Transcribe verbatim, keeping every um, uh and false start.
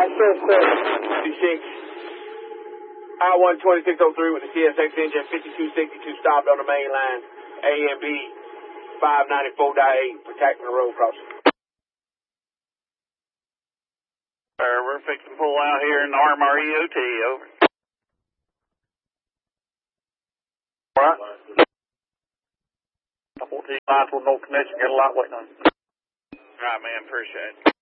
Sure, sir. fifty-six, I one twenty-six oh three with the C S X engine, fifty-two sixty-two stopped on the main line, A and B, five ninety-four eight, protecting the road crossing. Sir, we're fixing to pull out here in the R M R E O T, over. All right. fourteen lights with no connection, got a light waiting on you. All right, man, appreciate it.